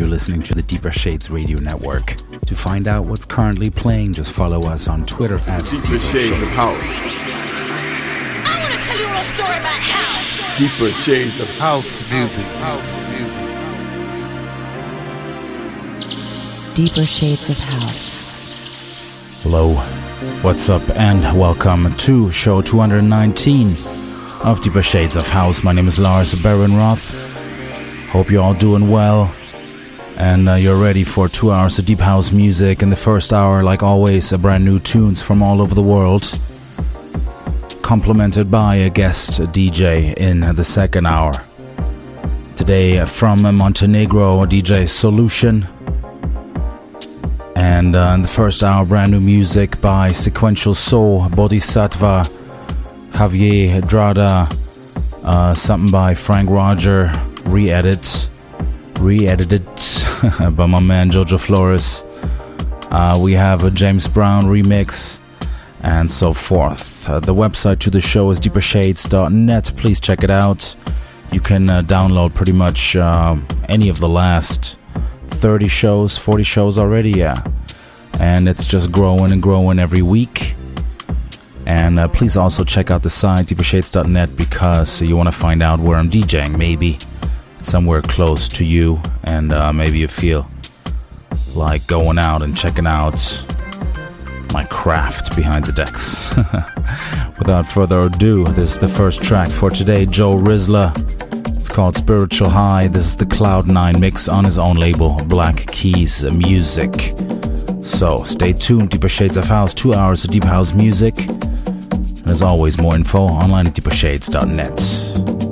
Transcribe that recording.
you're listening to the Deeper Shades Radio Network. To find out what's currently playing, just follow us on Twitter at Deeper Shades of House. I want to tell you a little story about house. Deeper Shades of House music. House music. Deeper Shades of House. Hello, what's up, and welcome to show 219 of Deeper Shades of House. My name is Lars Barenroth. Hope you're all doing well, and you're ready for 2 hours of deep house music. In the first hour, like always, brand new tunes from all over the world, complemented by a guest DJ in the second hour. Today from Montenegro, DJ Solution. And in the first hour, brand new music by Sequential Soul, Bodhisattva, Javier Drada, something by Frank Roger, re-edited by my man Jojo Flores. We have a James Brown remix, and so forth. The website to the show is deepershades.net. Please check it out. You can download pretty much any of the last 30 shows, 40 shows already, yeah. And it's just growing and growing every week. And please also check out the site, deepershades.net, because you want to find out where I'm DJing, maybe somewhere close to you, and maybe you feel like going out and checking out my craft behind the decks. Without further ado, this is the first track for today, Joe Rizla. It's called Spiritual High. This is the Cloud9 mix on his own label, Black Keys Music. So stay tuned, Deeper Shades of House, 2 hours of deep house music. And as always, more info online at deepershades.net.